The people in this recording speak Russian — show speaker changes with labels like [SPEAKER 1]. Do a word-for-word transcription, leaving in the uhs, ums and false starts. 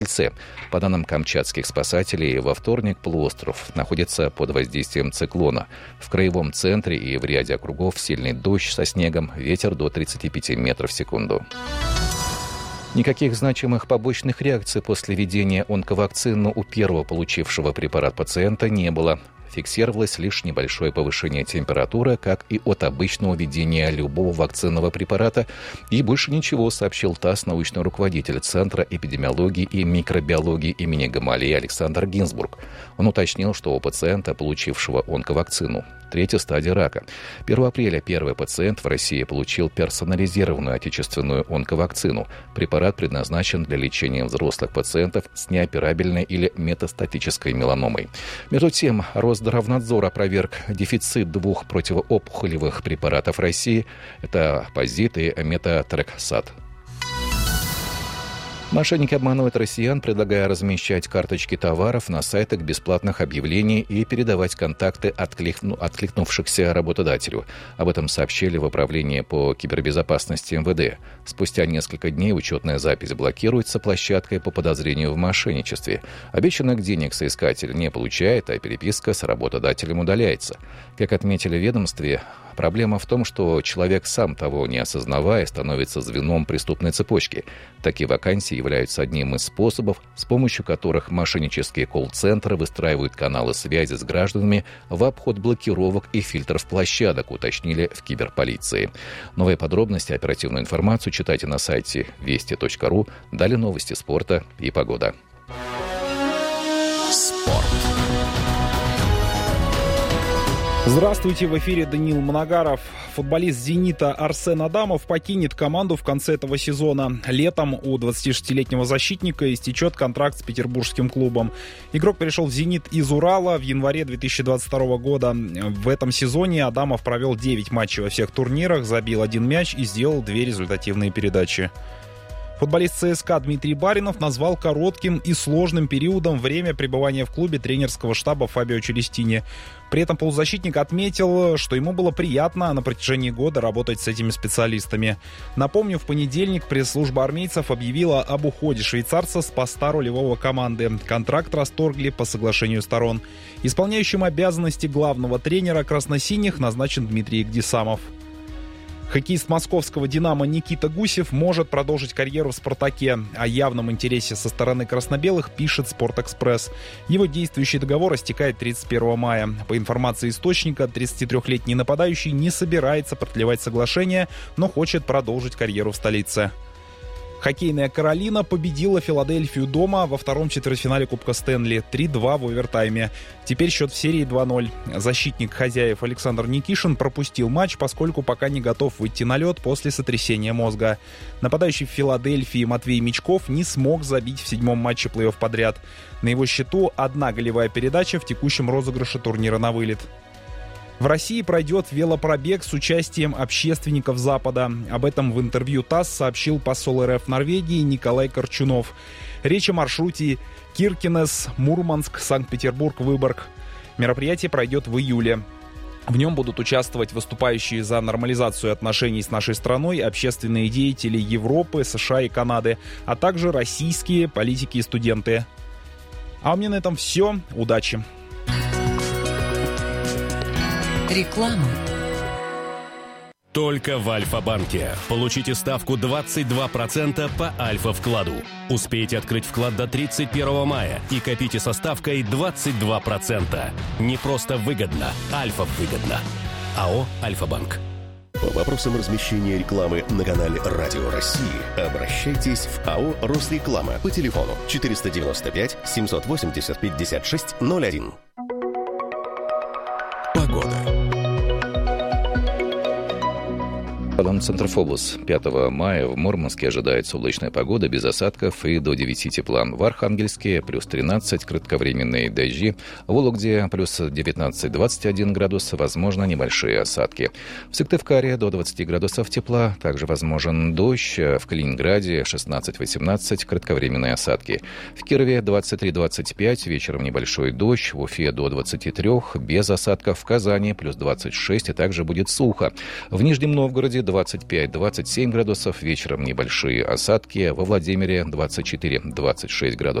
[SPEAKER 1] По данным камчатских спасателей, во вторник полуостров находится под воздействием циклона. В краевом центре и в ряде округов сильный дождь со снегом, ветер до тридцати пяти метров в секунду. Никаких значимых побочных реакций после введения онковакцины у первого получившего препарат пациента не было. Фиксировалось лишь небольшое повышение температуры, как и от обычного введения любого вакцинного препарата. И больше ничего, сообщил ТАСС научный руководитель Центра эпидемиологии и микробиологии имени Гамалеи Александр Гинзбург. Он уточнил, что у пациента, получившего онковакцину, третья стадия рака. первого апреля первый пациент в России получил персонализированную отечественную онковакцину. Препарат предназначен для лечения взрослых пациентов с неоперабельной или метастатической меланомой. Между тем, Росздравнадзор опроверг дефицит двух противоопухолевых препаратов России. Это Позит и Метотрексат. Мошенники обманывают россиян, предлагая размещать карточки товаров на сайтах бесплатных объявлений и передавать контакты откликну... откликнувшихся работодателю. Об этом сообщили в Управлении по кибербезопасности эм вэ дэ. Спустя несколько дней учетная запись блокируется площадкой по подозрению в мошенничестве. Обещанных денег соискатель не получает, а переписка с работодателем удаляется. Как отметили в ведомстве, проблема в том, что человек, сам того не осознавая, становится звеном преступной цепочки. Такие вакансии являются одним из способов, с помощью которых мошеннические колл-центры выстраивают каналы связи с гражданами в обход блокировок и фильтров площадок, уточнили в киберполиции. Новые подробности, оперативную информацию читайте на сайте вести точка ру. Далее новости спорта и погода.
[SPEAKER 2] Спорт.
[SPEAKER 3] Здравствуйте, в эфире Даниил Моногаров. Футболист «Зенита» Арсен Адамов покинет команду в конце этого сезона. Летом у двадцатишестилетнего защитника истечет контракт с петербургским клубом. Игрок перешел в «Зенит» из Урала в январе две тысячи двадцать второго года. В этом сезоне Адамов провел девять матчей во всех турнирах, забил один мяч и сделал две результативные передачи. Футболист ЦСКА Дмитрий Баринов назвал коротким и сложным периодом время пребывания в клубе тренерского штаба Фабио Челестини. При этом полузащитник отметил, что ему было приятно на протяжении года работать с этими специалистами. Напомню, в понедельник пресс-служба армейцев объявила об уходе швейцарца с поста рулевого команды. Контракт расторгли по соглашению сторон. Исполняющим обязанности главного тренера красносиних назначен Дмитрий Игдисамов. Хоккеист московского «Динамо» Никита Гусев может продолжить карьеру в «Спартаке». О явном интересе со стороны красно-белых пишет «Спортэкспресс». Его действующий договор истекает тридцать первого мая. По информации источника, тридцатитрёхлетний нападающий не собирается продлевать соглашение, но хочет продолжить карьеру в столице. Хоккейная «Каролина» победила Филадельфию дома во втором четвертьфинале Кубка Стэнли три-два в овертайме. Теперь счет в серии два-ноль. Защитник хозяев Александр Никишин пропустил матч, поскольку пока не готов выйти на лед после сотрясения мозга. Нападающий в Филадельфии Матвей Мичков не смог забить в седьмом матче плей-офф подряд. На его счету одна голевая передача в текущем розыгрыше турнира на вылет. В России пройдет велопробег с участием общественников Запада. Об этом в интервью ТАСС сообщил посол эр эф в Норвегии Николай Корчунов. Речь о маршруте Киркенес, Мурманск, Санкт-Петербург, Выборг. Мероприятие пройдет в июле. В нем будут участвовать выступающие за нормализацию отношений с нашей страной, общественные деятели Европы, США и Канады, а также российские политики и студенты. А у меня на этом все. Удачи!
[SPEAKER 2] Реклама.
[SPEAKER 4] Только в Альфа-банке. Получите ставку двадцать два процента по Альфа-вкладу. Успейте открыть вклад до тридцать первого мая и копите со ставкой двадцать два процента. Не просто выгодно, Альфа-выгодно. АО «Альфа-банк».
[SPEAKER 5] По вопросам размещения рекламы на канале «Радио России» обращайтесь в АО «Росреклама» по телефону четыреста девяносто пять семьсот восемьдесят пятьдесят шесть ноль один. Погода.
[SPEAKER 1] По данным Центрфоблус, пятого мая в Мурманске ожидается облачная погода без осадков и до девяти тепла. В Архангельске плюс тринадцать, кратковременные дожди. В Вологде плюс девятнадцать - двадцать один градус, возможно небольшие осадки. В Сыктывкаре до двадцати градусов тепла, также возможен дождь. В Калининграде шестнадцать - восемнадцать, кратковременные осадки. В Кирове двадцать три - двадцать пять, вечером небольшой дождь. В Уфе до двадцати трёх, без осадков. В Казани плюс двадцать шесть, и также будет сухо. В Нижнем Новгороде двадцать пять - двадцать семь градусов, вечером небольшие осадки, во Владимире двадцать четыре - двадцать шесть градусов.